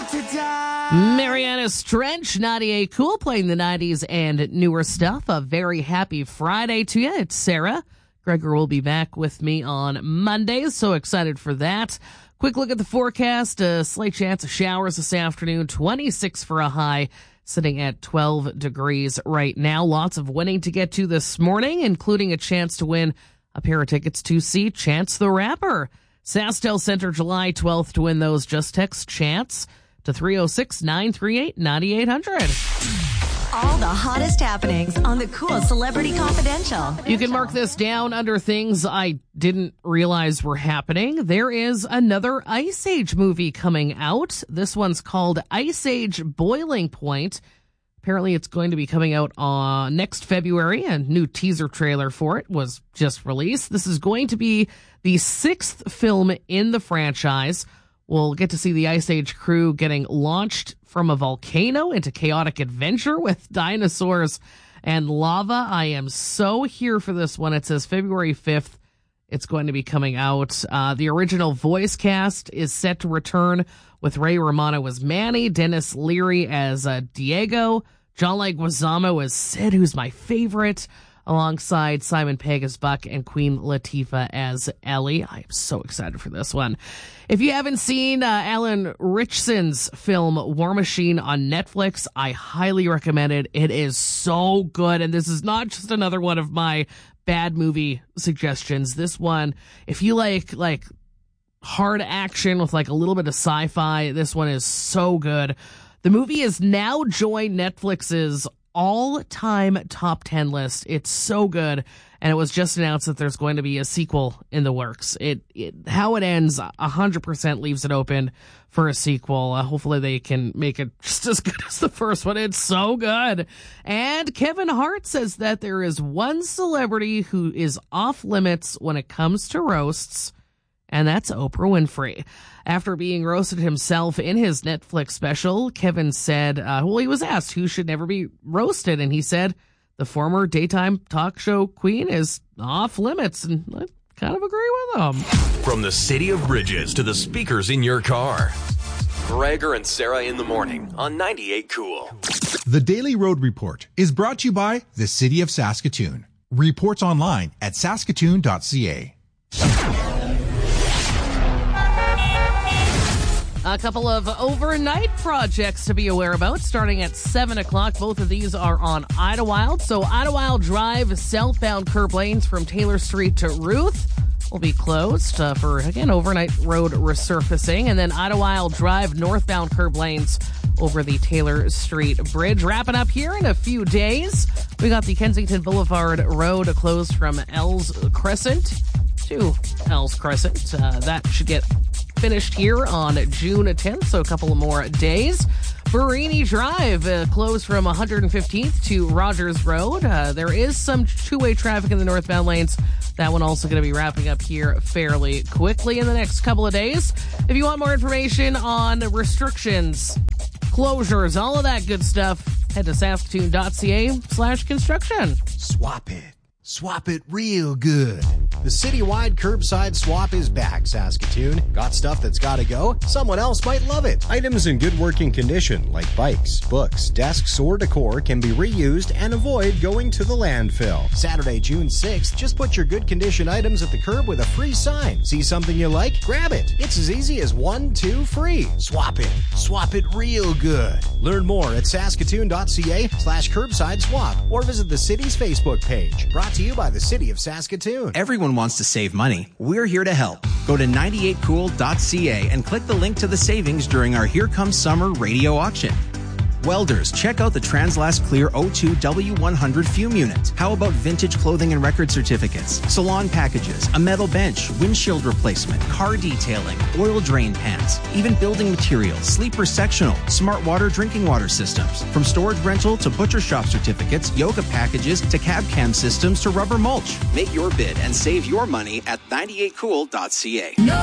Mariana Trench, 98 Cool, playing the 90s and newer stuff. A very happy Friday to you. It's Sarah. Gregor will be back with me on Monday, so excited for that. Quick look at the forecast. A slight chance of showers this afternoon, 26 for a high, sitting at 12 degrees right now. Lots of winning to get to this morning, including a chance to win a pair of tickets to see Chance the Rapper. SaskTel Center, July 12th. To win those, just text Chance to 306-938-9800. All the hottest happenings on the Cool Celebrity Confidential. You can mark this down under things I didn't realize were happening. There is another Ice Age movie coming out. This one's called Ice Age Boiling Point. Apparently it's going to be coming out next February. A new teaser trailer for it was just released. This is going to be the 6th film in the franchise. We'll get to see the Ice Age crew getting launched from a volcano into chaotic adventure with dinosaurs and lava. I am so here for this one. It says February 5th. It's going to be coming out. The original voice cast is set to return with Ray Romano as Manny, Dennis Leary as Diego, John Leguizamo as Sid, who's my favorite, alongside Simon Pegg as Buck and Queen Latifah as Ellie. I am so excited for this one. If you haven't seen Alan Ritchson's film War Machine on Netflix, I highly recommend it. It is so good, and this is not just another one of my bad movie suggestions. This one, if you like hard action with like a little bit of sci-fi, this one is so good. The movie has now joined Netflix's all-time top 10 list. It's so good, and it was just announced that there's going to be a sequel in the works. How it ends 100% leaves it open for a sequel. Hopefully they can make it just as good as the first one. It's so good. And Kevin Hart says that there is one celebrity who is off limits when it comes to roasts, and that's Oprah Winfrey. After being roasted himself in his Netflix special, Kevin said, he was asked who should never be roasted, and he said the former daytime talk show queen is off limits, and I kind of agree with him. From the city of Bridges to the speakers in your car, Gregor and Sarah in the morning on 98 Cool. The Daily Road Report is brought to you by the City of Saskatoon. Reports online at saskatoon.ca. A couple of overnight projects to be aware about starting at 7 o'clock. Both of these are on Idlewild. So Idlewild Drive, southbound curb lanes from Taylor Street to Ruth will be closed for, again, overnight road resurfacing. And then Idlewild Drive, northbound curb lanes over the Taylor Street Bridge. Wrapping up here in a few days, we got the Kensington Boulevard Road closed from Ells Crescent to Ells Crescent. That should get finished here on June 10th, so a couple of more days. Barini Drive closed from 115th to Rogers Road. There is some two-way traffic in the northbound lanes. That one also going to be wrapping up here fairly quickly in the next couple of days. If you want more information on restrictions, closures, all of that good stuff, head to saskatoon.ca/construction. Swap it. Swap it real good. The citywide curbside swap is back, Saskatoon. Got stuff that's gotta go? Someone else might love it. Items in good working condition, like bikes, books, desks, or decor, can be reused and avoid going to the landfill. Saturday, June 6th, just put your good condition items at the curb with a free sign. See something you like? Grab it. It's as easy as 1, 2, free. Swap it. Swap it real good. Learn more at saskatoon.ca/curbside swap or visit the city's Facebook page. Brought to you by the City of Saskatoon. Everyone wants to save money. We're here to help. Go to 98cool.ca and click the link to the savings during our Here Comes Summer radio auction. Welders, check out the Translast Clear O2 W100 fume unit. How about vintage clothing and record certificates, salon packages, a metal bench, windshield replacement, car detailing, oil drain pans, even building materials, sleeper sectional, smart water drinking water systems. From storage rental to butcher shop certificates, yoga packages to cab cam systems to rubber mulch. Make your bid and save your money at 98cool.ca.